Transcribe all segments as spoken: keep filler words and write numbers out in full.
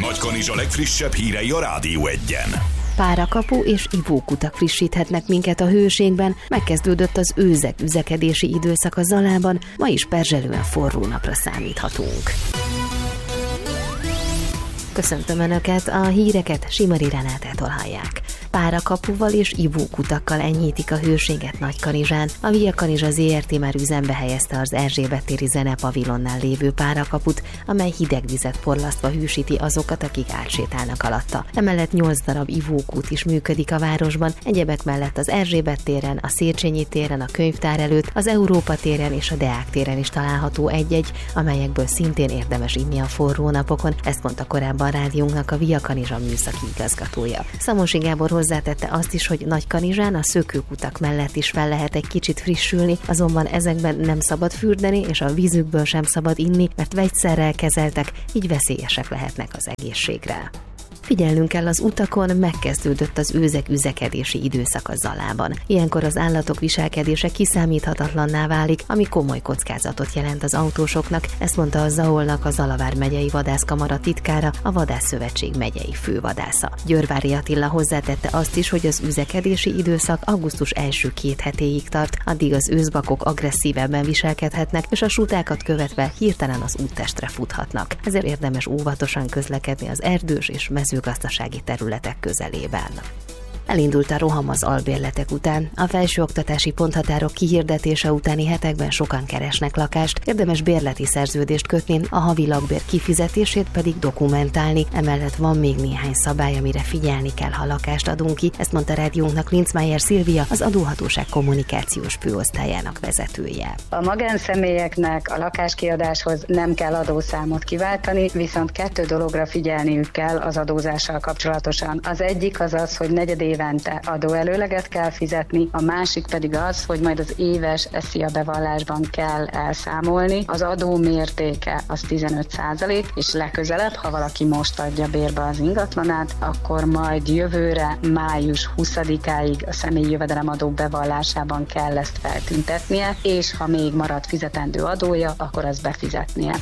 Nagykanizsa legfrissebb hírei a Rádió Egyen. Párakapu és ivókutak frissíthetnek minket a hőségben, megkezdődött az őzek üzekedési időszak a Zalában, ma is perzselően forró napra számíthatunk. Köszöntöm Önöket, a híreket Simari Renátától hallják. Párakapuval és ivókutakkal enyhítik a hőséget Nagykanizsán. A Via Kanizsa zé er té már üzembe helyezte az Erzsébet téri zenepavilonnál lévő párakaput, amely hideg vizet porlasztva hűsíti azokat, akik átsétálnak alatta. Emellett nyolc darab ivókút is működik a városban, egyebek mellett az Erzsébet téren, a Széchenyi téren, a Könyvtár előtt, az Európa téren és a Deák téren is található egy-egy, amelyekből szintén érdemes inni a forró napokon, ezt mondta korábban rádiónknak a Via Kanizsa műszaki igazgatója. Szamosi Gábor hozzátette azt is, hogy Nagykanizsán a szökőkutak mellett is fel lehet egy kicsit frissülni, azonban ezekben nem szabad fürdeni, és a vízükből sem szabad inni, mert vegyszerrel kezeltek, így veszélyesek lehetnek az egészségre. Figyelnünk kell az utakon, megkezdődött az őzek üzekedési időszak a Zalában. Ilyenkor az állatok viselkedése kiszámíthatatlanná válik, ami komoly kockázatot jelent az autósoknak, ezt mondta a Zaolnak a Zalavár megyei vadászkamara titkára, a Vadászszövetség megyei fővadásza. Györvári Attila hozzátette azt is, hogy az üzekedési időszak augusztus első két hetéig tart, addig az őszbakok agresszívebben viselkedhetnek, és a sutákat követve hirtelen az úttestre futhatnak. Ezért érdemes óvatosan közlekedni az erdős és mezőgazdasági területek közelében. Elindult a roham az albérletek után. A felsőoktatási ponthatárok kihirdetése utáni hetekben sokan keresnek lakást, érdemes bérleti szerződést kötni, a havi lakbér kifizetését pedig dokumentálni. Emellett van még néhány szabály, amire figyelni kell, ha lakást adunk ki, ezt mondta rádiónknak Linzmeier Szilvia, az adóhatóság kommunikációs főosztályának vezetője. A magánszemélyeknek a lakáskiadáshoz nem kell adószámot kiváltani, viszont kettő dologra figyelniük kell az adózással kapcsolatosan. Az egyik az az, hogy negyed évente adóelőleget kell fizetni, a másik pedig az, hogy majd az éves SZIA bevallásban kell elszámolni. Az adó mértéke az tizenöt százalék, és legközelebb, ha valaki most adja bérbe az ingatlanát, akkor majd jövőre május huszadikáig a személyi jövedelemadó bevallásában kell ezt feltüntetnie, és ha még marad fizetendő adója, akkor azt befizetnie.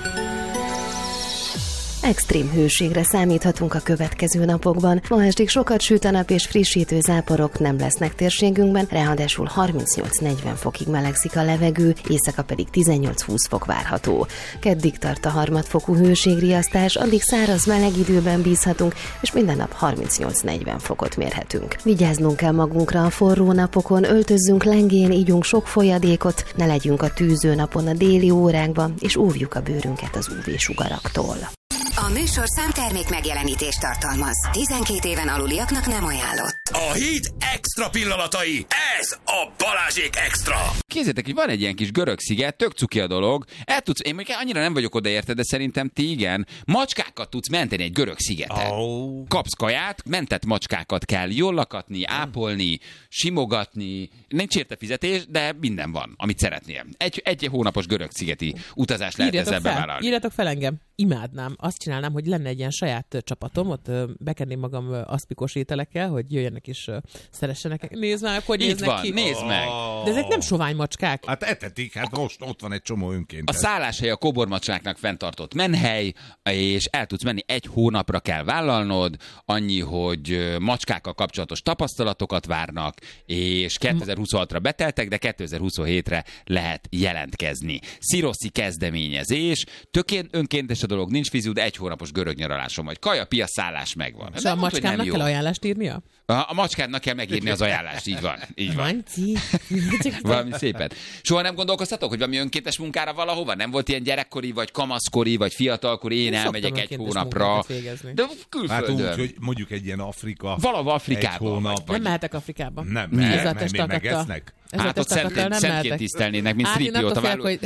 Extrém hőségre számíthatunk a következő napokban. Ma estig sokat süt a nap és frissítő záporok nem lesznek térségünkben, ráadásul harmincnyolc-negyven fokig melegszik a levegő, éjszaka pedig tizennyolc-húsz fok várható. Keddig tart a harmadfokú hőségriasztás, addig száraz meleg időben bízhatunk, és minden nap harmincnyolc-negyven fokot mérhetünk. Vigyáznunk kell magunkra a forró napokon, öltözzünk lengén, ígyunk sok folyadékot, ne legyünk a tűző napon a déli órákban, és óvjuk a bőrünket az ú vé-sugaraktól. A műsor számtermék megjelenítést tartalmaz. tizenkét éven aluliaknak nem ajánlott. A hét extra pillanatai, ez a Balázsék Extra. Képzeljétek, hogy van egy ilyen kis görög sziget, tök cuki a dolog. El tudsz, én mondjuk annyira nem vagyok odaérte, de szerintem ti igen. Macskákat tudsz menteni egy görög szigeten. Oh. Kapsz kaját, mentett macskákat kell jól lakatni, ápolni, simogatni. Nincs érte fizetés, de minden van, amit szeretnél. Egy, egy hónapos görög szigeti utazást lehet ezzel bevállalni. Írjatok fel engem. Imádnám. Azt csinálnám, hogy lenne egy ilyen saját csapatom, ott bekenném magam aszpikos ételekkel, hogy jöjjenek és szeressenek. Nézd meg, hogy néznek van, ki. Nézd meg. De ezek nem sovány macskák. Hát etetik, hát most ott van egy csomó önkéntes. A szálláshely a kobormacskáknak fenntartott menhely, és el tudsz menni, egy hónapra kell vállalnod, annyi, hogy macskákkal kapcsolatos tapasztalatokat várnak, és kétezer-huszonhatra beteltek, de kétezer-huszonhétre lehet jelentkezni. Sziroszi kezdeményezés, tökén önkéntes a dolog, nincs fiziú, de egy hónapos görög nyaralásom vagy. Kaja, pia, szállás megvan. És a macskámnak kell ajánlást írnia? A, a macskának kell megírni az ajánlást, így van. Így van. Manci. Valami szépen. Soha nem gondolkoztatok, hogy valami önkéntes munkára valahova? Nem volt ilyen gyerekkori, vagy kamaszkori, vagy fiatalkori, én, én elmegyek egy hónapra. De külföldön. Hát úgy, hogy mondjuk egy ilyen Afrika. Valahol Afrikában. Egy hónap, nem mehetek Afrikába. Nem, mert nem, nem megesznek. Hát ott szentként tisztelnének, mint Szripiót a válluk. Hogy...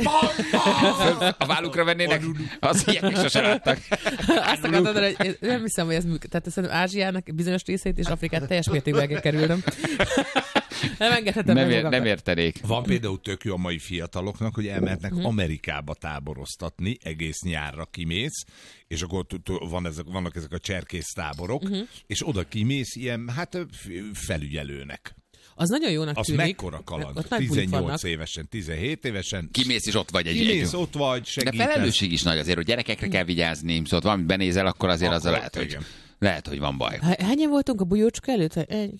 A vállukra vennének, az ilyenek sose láttak. Azt akartad, hogy nem hiszem, hogy ez működik. Tehát szerintem Ázsiának bizonyos részét és Afrikát teljes mértékben el kell kerülnöm. Nem engedhetem nem, meg ér, nem értenék. Van például tök jó a mai fiataloknak, hogy elmehetnek uh-huh. Amerikába táboroztatni, egész nyárra kimész, és akkor van ezek, vannak ezek a cserkész táborok, uh-huh. és oda kimész ilyen, hát felügyelőnek. Az nagyon jónak Az tűnik. mekkora kaland? Ott nagy bulik tizennyolc vannak. évesen, tizenhét évesen. Kimész és ott vagy egy Kimész, egy. ott vagy, De segítesz. felelősség is nagy azért, hogy gyerekekre kell vigyázni, szóval valamit benézel, akkor azért Akkor azzal lehet, hogy, igen. lehet, hogy van baj. Há- Hányan voltunk a bujócska előtt?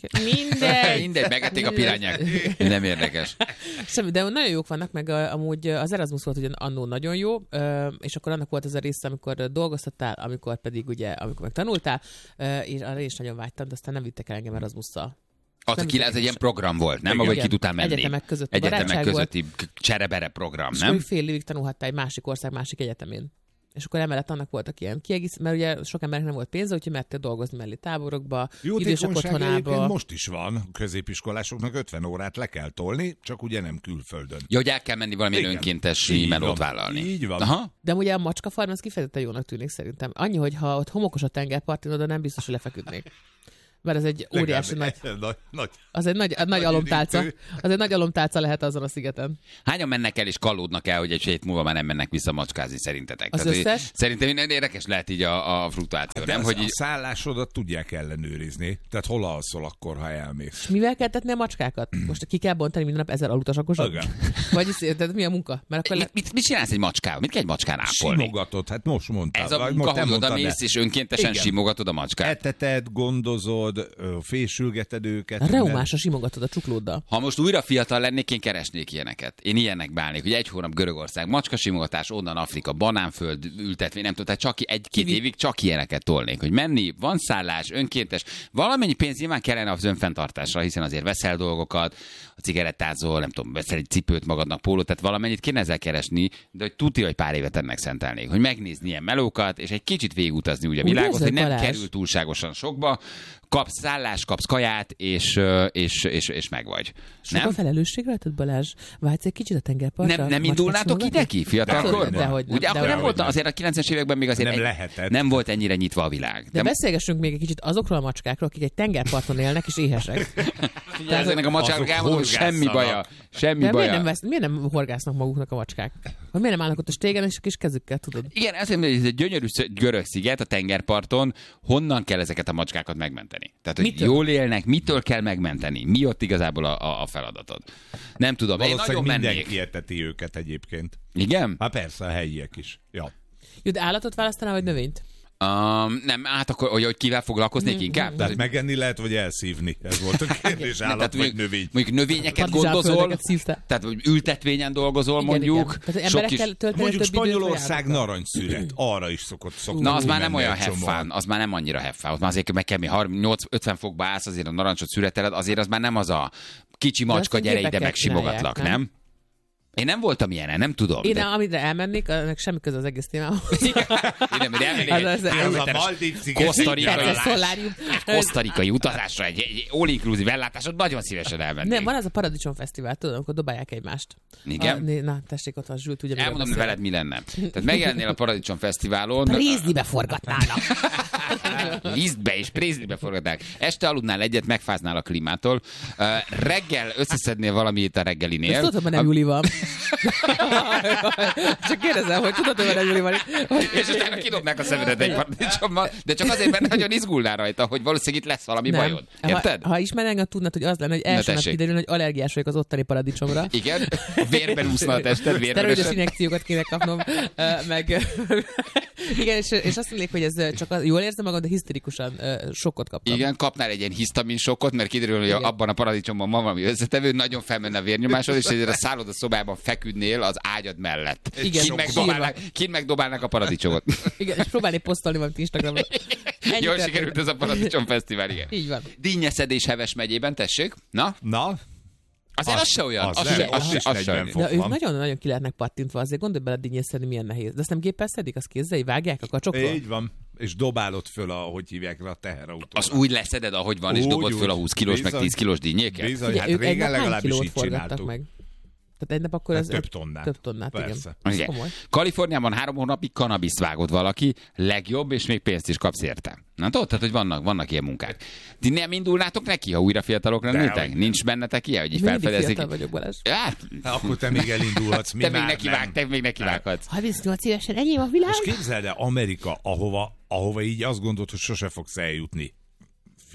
Mindegy. Mindegy, megették a pirányák. Nem érdekes. Semmi, de nagyon jók vannak, meg a, amúgy az Erasmus volt ugyan annó nagyon jó, ö, és akkor annak volt ez a része, amikor dolgoztattál, amikor pedig ugye, amikor meg tanultál, ö, és arra is nagyon vágytam, de aztán nem vittek el engem Erasmusszal. Az, aki ez egy ilyen program volt, nem? Ahogy ki tudtál menni. Egyetemek között. Egyetemek közötti cserebere program, És nem? akkor fél évig tanulhattál egy másik ország, másik egyetemén. És akkor emellett annak voltak ilyen kiegész, mert ugye sok embernek nem volt pénze, úgyhogy mertél dolgozni mellé táborokba, idősek Jótékonyság otthonába. egyébként most is van. A középiskolásoknak ötven órát le kell tolni, csak ugye nem külföldön. Ja, hogy el kell menni valamilyen Igen. önkéntes Így melót van. vállalni. Így van. Aha. De ugye a macska farm, az kifejezetten jónak tűnik szerintem. Annyi, hogy ha ott homokos a tengerpartin, oda nem biztos, hogy lefeküdnék. Mert ez egy óriási nagy, nagy, nagy. az egy nagy, nagy Nagy alomtálca. üdítő. Az egy nagy alomtálca lehet azon a szigeten. Hányan mennek el és kallódnak el, hogy egy hét múlva már nem mennek vissza macskázni szerintetek? Az Tehát, hogy összes? Szerintem nagyon érdekes lehet így a, a fluktuáció, De nem? az, Hogy a így, szállásodat tudják ellenőrizni. Tehát hol alszol akkor, ha elmész. És mivel kell tetni a macskákat? Most ki kell bontani minden nap ezer alutasakosat? Igen. Vagy is, tehát mi a munka? Mert akkor mit, mit, mit csinálsz egy macskával? Mit kell egy macskán ápolni? Simogatod, hát most mondtál. Ez a vagy munka, most te hogy oda mondtad, mész de- és önkéntesen Igen. simogatod a macskát. Eteted, gondozod, ö, fésülgeted őket. a reumásra simogatod a csuklóddal. Ha most újra fiatal lennék, én keresnék ilyeneket. Én ilyenek bálnék, hogy egy hónap Görögország, macskasimogatás, onnan Afrika, banánföld, ültetvény, nem tudom, tehát csak egy-két Kivi- évig csak ilyeneket tolnék, hogy menni, van szállás, önkéntes, valamennyi pénz nyilván kellene az önfenntartásra, hiszen azért veszel dolgokat, a cigarettázol, nem tudom, veszel egy cipőt magadnak, pólót, tehát valamennyit kéne ezzel keresni, de hogy tuti, hogy pár évet ennek szentelnék, hogy megnézni ilyen melókat, és egy kicsit végigutazni úgy a Úgy világot, érzed, hogy nem Balázs? kerül túlságosan sokba, kapsz szállást, kapsz kaját, és, ö, és, és, és megvagy. Sok a Nem? felelősség rajtad, Balázs? Vágysz egy kicsit a tengerpartra? Nem, nem Macskát indulnátok simogatni? ide ki, fiatalkor? De- dehogy nem, Ugye akkor dehogy nem volt, nem. azért a kilencvenes években még azért Nem egy- lehetett. nem volt ennyire nyitva a világ. De beszélgessünk még egy kicsit azokról a macskákról, akik egy tengerparton élnek és éhesek. Figyelj, ezeknek a macsáknak azok elmondom, hogy semmi horgászanak. baja. Semmi De miért baja. nem, vesz, miért nem horgásznak maguknak a macskák? Vagy miért nem állnak ott a stégen és a kis kezükkel, tudod? Igen, azt mondom, hogy ez egy gyönyörű sz- görög sziget a tengerparton, honnan kell ezeket a macskákat megmenteni? Tehát, hogy Mitől? jól élnek, mitől kell megmenteni? Mi ott igazából a, a, a feladatod? Nem tudom, én nagyon Valószínűleg mennék. mindenki eteti őket egyébként. Igen? Hát persze, a helyiek is. Ja. Jó, de állatot választanál, vagy növényt? Um, nem, hát akkor, hogy, hogy kivel foglalkoznék inkább? Tehát megenni lehet, vagy elszívni? Ez volt a kérdés, állat Tehát vagy mondjuk, növény. mondjuk növényeket Partizánföldeket gondozol, szívtál. tehát hogy ültetvényen dolgozol Igen, mondjuk. igen. Tehát Sok emberekkel is... tölteni Mondjuk több időt, vagy Spanyolország állatokkal? narancsszüret. Arra is szokott szokott. Na, az már nem menni olyan egy csomó. heffán, az már nem annyira heffán. Ott már azért meg kell, mi harminc ötven fokba állsz, azért a narancsot szüreteled, azért az már nem az a kicsi De macska, azt gyere gépekkel ide, megsimogatlak, csinálják, nem? Én nem voltam ilyenen, nem tudom. Én de... amire elmennék, annak semmi köze az egész témához. Én nem, de elmennék Az- egy az- Ez a kilométeres Maldív-sziget. kosztarikai, Perces szolárium. kosztarikai utazásra, egy, egy all-inclusive ellátásot nagyon szívesen elmennék. Nem, van az a Paradicsom Fesztivál, tudod, amikor dobálják egymást. Igen? A, né- na, tessék, ott van Zsül, tudja, miről Elmondom beszélek. veled, mi lenne. Tehát megjelennél a Paradicsom Fesztiválon, Prézlibe forgatnának. vízbe és prézlibe forgatnák. Este aludnál egyet, megfáznál a klímától. Uh, reggel összeszednél valamit a reggelinél. Ezt tudod, hogy nem Juli van. Csak kérdezem, hogy tudod, hogy nem Juli van. És utána kidobnák a szemedet egy paradicsommal, de csak azért, mert nagyon izgulnál rajta, hogy valószínűleg itt lesz valami Nem. bajod. Érted? Ha, ha ismernénk, tudnád, hogy az lenne, hogy első nap tessék. kiderül, hogy allergiás vagyok az ottani paradicsomra. Igen, vérben úszna a tested, vérben Szteroides esett. injekciókat kéne kapnom, ö, meg igen, és, és azt mondják, hogy ez csak az, jól érzem magam, de hiszterikusan ö, sokkot kaptam. Igen, kapnál egy ilyen hisztaminsokot, mert kiderül, hogy Igen. abban a paradicsomban van valami összetevő, nagyon felmenne a vérnyomásod, és ezért a szálloda szobában feküdnél az ágyad mellett. Igen, Kint megdobálnák, kint megdobálnak a paradicsomot. Igen, és próbálni posztolni valamit Instagramra. Ennyi Jól történt. sikerült ez a paradicsom fesztivál, igen. Így van. Dinnyeszedés Heves megyében, tessék. Na, Na, azért az, se olyan. az Az, nem, se, az az, se, is az se negyven olyan. fok. De ők van. nagyon-nagyon ki lehetnek pattintva, azért gondolj bele dinnyészedni, milyen nehéz. De azt nem géppel szedik, az kézzel, így vágják a kacsokról? így van. És dobálod föl, ahogy hívják rá a teherautóra. Az úgy leszeded, ahogy van, és Úgy, dobod úgy. föl a húsz kilós, meg Bizony. tíz kilós dinnyéket? Bizony, Ugye, hát ők egy régen nap hány legalábbis kilót így forgattak csináltuk. meg? Tehát egy nap akkor Hát ez több tonnát. Több tonnát, Persze. igen. Ez Igen. komoly. Kaliforniában három hónapig kanabiszt vágott valaki, legjobb, és még pénzt is kapsz érte. Na tudod, tehát, hogy vannak, vannak ilyen munkák. Ti nem indulnátok neki, ha újra fiatalokra De, nőtek? hogy- Nincs bennetek ilyen, hogy így Mindig felfedezik? fiatal vagyok, Balázs. Hát, Akkor te még elindulhatsz, mi te még már neki nem. vág, te még neki vághatsz. harmincnyolc évesen enyém a világ? Most képzeld el Amerika, ahova, ahova így azt gondolod, hogy sose fogsz eljutni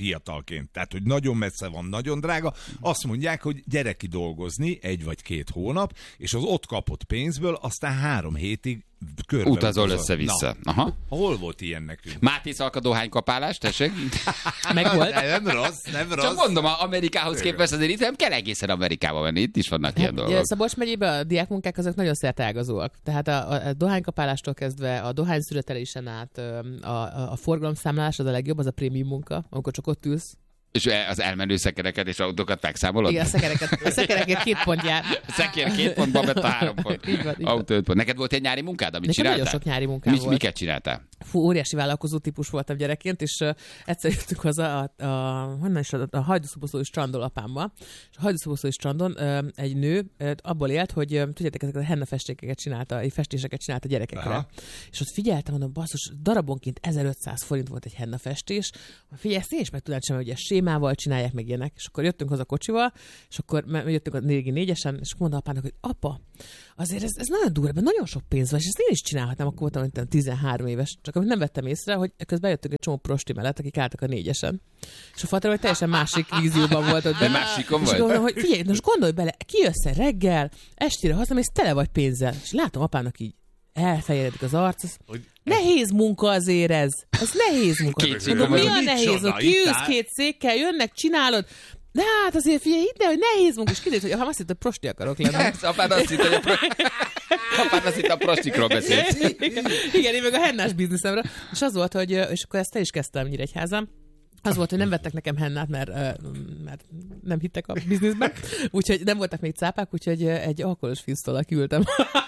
fiatalként. Tehát, hogy nagyon messze van, nagyon drága. Azt mondják, hogy gyere ki dolgozni egy vagy két hónap, és az ott kapott pénzből aztán három hétig körbe utazol utazol. össze-vissza. Na, Aha. hol volt ilyen nekünk? Máté Szalka dohánykapálás, tessék? Meg volt. Nem rossz, nem rossz. Csak mondom, a Amerikához képest azért itt nem kell egészen Amerikába menni, itt is vannak ilyen Hát, dolgok. Szabolcs megyében a diákmunkák azok nagyon szerteágazóak. Tehát a, a, a dohánykapálástól kezdve a dohányszüretelésen át a, a, a forgalomszámlálás az a legjobb, az a prémium munka, amikor csak ott ülsz. És az elmenő szekereket és autókat megszámolod? Igen, a szekereket, a szekereket két pont jár. A szekér két pont, babetta három pont. Így van, így van. Autó öt pont. Neked volt egy nyári munkád, amit Nekem csináltál? nagyon sok nyári munkám Mi, volt. Miket csináltál? Fú, óriási vállalkozó típus voltam gyerekként, és uh, egyszer jöttünk haza a, a, honnan is, a, a hajdúszoboszlói strandon apámmal, és a hajdúszoboszlói strandon uh, egy nő uh, abból élt, hogy uh, tudjátok, ezeket a henna festékeket csinálta, festéseket csinálta gyerekekre. Aha. És ott figyeltem, mondom, basszus, darabonként ezerötszáz forint volt egy henna festés. Figyelj, ezt én is meg tudnám csinálni, hogy ezt sémával csinálják meg ilyenek. És akkor jöttünk haza kocsival, és akkor jöttünk a négy négyesen, és mondta apának, hogy apa, azért ez, ez nagyon durva, nagyon sok pénz van, és ezt én is csinálhatnám, akkor voltam hogy tizenhárom éves. Csak amit nem vettem észre, hogy közben jöttünk egy csomó prosti mellett, akik álltak a négyesen. És a fater, hogy teljesen másik vízióban volt ott. De másikon és vagy? gondolom, hogy figyelj, most gondolj bele, kijössz reggel, estére hazamész, tele vagy pénzzel. És látom apának így elfejeredik az arc. Az... Nehéz munka azért ez. Ez nehéz munka. Mondom, mi a nehéz? Hogy kiülsz két székkel, jönnek, csinálod. De hát azért figyelj, hidd el, hogy nehéz munka, és kiderült, hogy ha azt hitt, hogy prosti akarok lenni. Ez, apád azt hitt, hogy a, pro... apád azt hitt, a prostikról beszélsz. Igen, én meg a hennás bizniszemre. És az volt, hogy, és akkor ezt el is kezdtem Nyíregyházán. Az volt, hogy nem vettek nekem hennát, mert, mert nem hittek a bizniszben. Úgyhogy nem voltak még cápák, úgyhogy egy alkoholos fisztollal kiültem.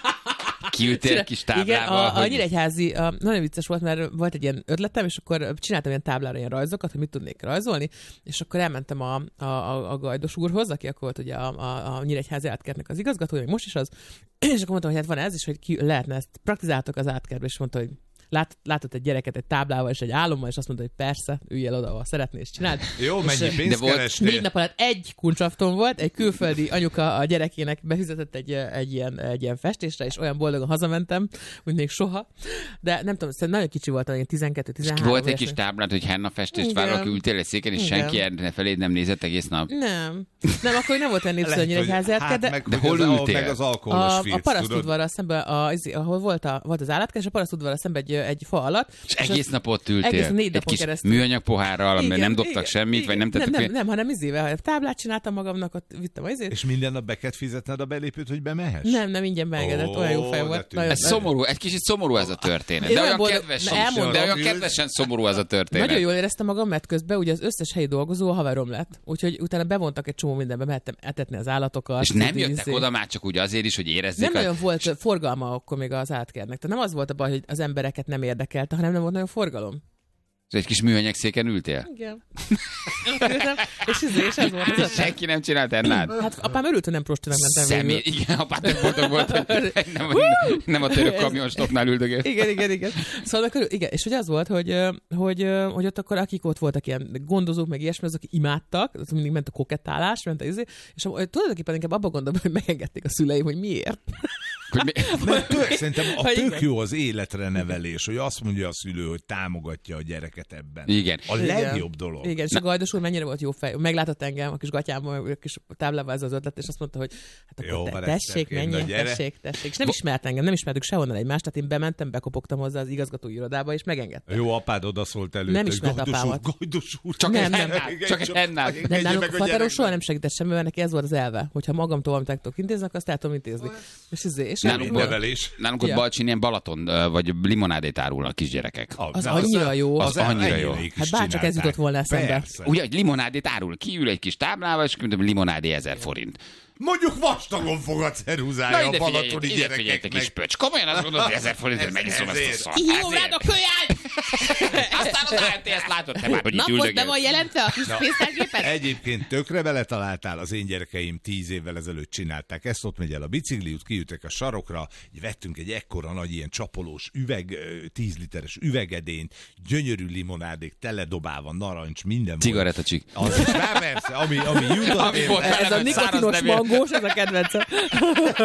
Kiültél kis táblával? Igen, a, a hogy... Nyíregyházi, a, nagyon vicces volt, mert volt egy ilyen ötletem, és akkor csináltam ilyen táblára ilyen rajzokat, hogy mit tudnék rajzolni, és akkor elmentem a, a, a, a Gajdos úrhoz, aki akkor volt ugye a, a, a Nyíregyházi átkertnek az igazgatója, még most is az, és akkor mondtam, hogy hát van ez, és hogy ki lehetne ezt, praktizáltok az átkertbe, és mondta, hogy Lát, látott egy gyereket egy táblával és egy álommal, és azt mondta, hogy persze, üljél oda, ha szeretnél, és csináld. Jó, és mennyi pénzt kerestél? Négy nap alatt egy kuncsafton volt, egy külföldi anyuka a gyerekének befizetett egy, egy, ilyen, egy ilyen festésre, és olyan boldogan hazamentem, úgy még soha. De nem tudom, szerintem nagyon kicsi voltam, ilyen tizenkettő tizenhárom. Volt egy kis táblát, hogy henna festést várok, ültél egy széken, és Igen. senki erre feléd nem nézett egész nap. Nem. Nem, akkor nem volt olyan népszerű a Nyíregyházi átker, de... meg, de hol az, ültél? Meg az alkoholos A, filc, a parasztudvarral szemben, a, ahol volt, a, volt az állatkert, és a parasztudvarral szemben egy, egy fa alatt. És egész nap ott ültél. Egész négy egy napon kis keresztül. műanyag pohárral, amiben nem dobtak igen, semmit, igen. vagy nem tettek... Nem, nem, nem, hanem izével. Táblát csináltam magamnak, ott vittem az izét. És minden nap be kellett fizetned a belépőt, hogy bemehess? Nem, nem, ingyen beengedett, Ó, olyan jó fej volt. de Nagyon, Ez szomorú, egy kicsit szomorú ez a történet. Én De olyan olyan, boldog- kedves, Na, elmondom. de olyan kedvesen szomorú ez a történet. Nagyon jól éreztem magam, mert közben ugye az összes helyi dolgozó a haverom lett. Úgyhogy utána bevontak egy csomó mindenbe, mehettem etetni az állatokat. És nem izé- jöttek oda már csak úgy azért is, hogy érezzék. Nem a... nagyon volt forgalma akkor még az átkernek. Tehát nem az volt a baj, hogy az embereket nem érdekelte, hanem nem volt nagyon forgalom. És egy kis műanyag széken ültél? Igen. és, ez, és ez volt az ötlet. Senki nem csinált ennát? Hát apám örült, hogy nem prostinak mentem Személy, végül. igen, apám nem boldog volt, hogy nem, nem a török kamionstopnál üldögél. Igen, igen, igen. Szóval akkor, igen, és hogy az volt, hogy, hogy, hogy ott akkor akik ott voltak ilyen gondozók, meg ilyesmi, azok imádtak, az mindig ment a kokettálás, ment a izé, és tulajdonképpen inkább abba gondolom, hogy megengedték a szüleim, hogy miért. Hogy mi... Mert tök, szerintem a Hogy tök igen. jó az életre nevelés, hogy azt mondja a szülő, hogy támogatja a gyereket ebben. Igen. A legjobb dolog. Igen, és a Gajdos úr mennyire volt jó fej. Meglátott engem a kis gatyámmal, a kis táblával ez az ötlet, és azt mondta, hogy hát akkor Jó, te, van, tessék, ezt menjél, na, gyere. tessék, tessék. És nem ismert engem, nem ismertük sehonnan egymást, tehát én bementem, bekopogtam hozzá az igazgatói irodába, és megengedtem. Jó, apád odaszólt előtt. Nem hogy ismert Gajdos apámat. úr, Gajdos úr. Csak Nem, egy nem. hennát, Igen, csak egy hennát. engedje Nem, nálunk meg a Fateron gyereknek. soha nem segített semmi, mert neki ez volt az elve, hogyha magamtól valamit el tudok intézni, akkor azt el tudom intézni. És, ez, és Nálunk, Nálunk nevelés. nálunk ott Ja. Balcsin ilyen Balaton, ö, vagy limonádét árulnak kisgyerekek. Az Na, annyira jó. Az annyira jó. ennyire is Hát bárcsak ez csinálták. jutott volna eszembe. Persze. Ugye, egy limonádét árul, kiül egy kis táblával, és mondom, limonádé ezer forint. Mondjuk vastagon fog a ceruzája Na a ide figyelj, balatoni ide figyelj, te kis gyerekeknek. pöcs. Komolyan azt mondod, hogy ezer forintért Ez- megiszom ezt a ezért. szart. Kihívom rád a kölyány! Aztán az á té es látod, te már, hogy itt Napot be üldögél. van jelentve a kis pénztárgépet? Egyébként tökre beletaláltál, az én gyerekeim tíz évvel ezelőtt csinálták ezt, ott megy el a bicikli, kiütek a sarokra, így vettünk egy ekkora nagy ilyen csapolós üveg, tíz literes üvegedényt, gyönyörű limonádék, teledobálva, narancs, minden Cigarettacsik. volt. Az is rá persze, ami, ami jutott. Ami én- volt. Ez a Száraz nikotinos nevű. mangós, ez a kedvencem.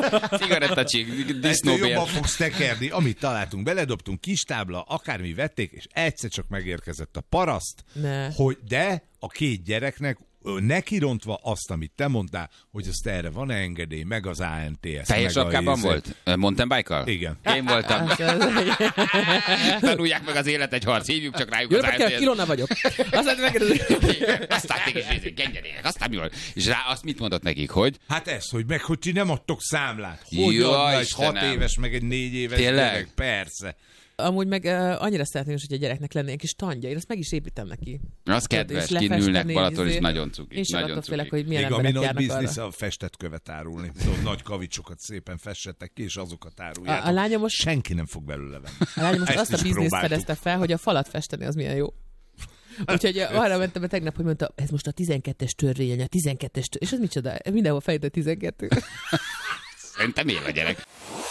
Cigarettacsik, Ettől disznóbér. jobban fogsz tekerni. Amit találtunk, beledobtunk, kis tábla, akármi vették, és egyszer csak megérkezett a paraszt, Ne. hogy de a két gyereknek nekirontva azt, amit te mondtál, hogy azt erre van engedély, meg az á en té es. Fehér sapkában volt? Mountain bike-kal? Igen. Én voltam. Tanulják meg az élet egy harc, hívjuk csak rájuk Jó, az á en té es. kell, Ilona vagyok. Aztán Igen, aztán téged engedélyek, aztán mi volt? És rá azt mit mondott nekik, hogy? Hát ez, hogy meg, hogy ti nem adtok számlát. Hogy Jó, adna egy Istenem. hat éves, meg egy négy éves Tényleg? gyerek? Persze. Amúgy meg uh, annyira szeretném is, hogy a gyereknek lenne egy kis tandja. Én ezt meg is építem neki. Az kedves, És kinülnek lefesteni, Balaton, és izé. nagyon cuki. Én sem Nagyon attól félek, cuki. hogy milyen Még ami emberek nagy járnak biznisz arra. a festet követ árulni. Szóval nagy kavicsokat szépen fessetek ki, és azokat áruljátok. A- a lányom most- Senki nem fog belőle venni. A lányom most Ezt azt a is bizniszt próbáltuk. fedezte fel, hogy a falat festeni az milyen jó. Úgyhogy arra mentem be tegnap, hogy mondta, ez most a tizenkettes törvény, a tizenkettes törvény. És ez micsoda? Mindenhol fejtett tizenkettő. Szerintem él a gyerek.